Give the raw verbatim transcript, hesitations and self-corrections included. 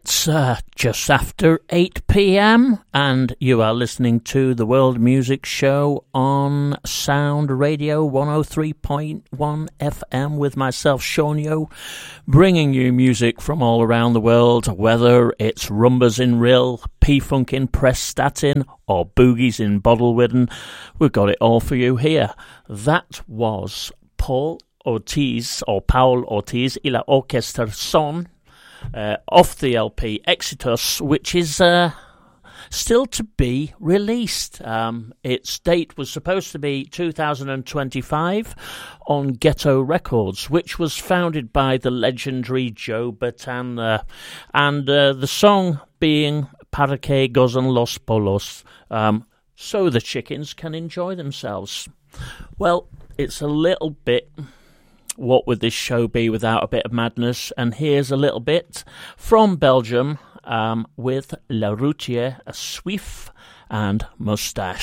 It's uh, just after eight p.m. and you are listening to the World Music Show on Sound Radio one oh three point one F M with myself, Sean Yo, bringing you music from all around the world, whether it's rumbas in Rill, P-Funk in Prestatyn, or boogies in Bodelwyddan. We've got it all for you here. That was Paul Ortiz, or Paul Ortiz, y la Orquesta Son, Uh, off the L P Exitus, which is uh, still to be released. Um, its date was supposed to be two thousand twenty-five on Ghetto Records, which was founded by the legendary Joe Bataan, uh, and uh, the song being Para que gozan los pollos, um, so the chickens can enjoy themselves. Well, it's a little bit... What would this show be without a bit of madness? And here's a little bit from Belgium um, with La Routière, Suif and Moustache.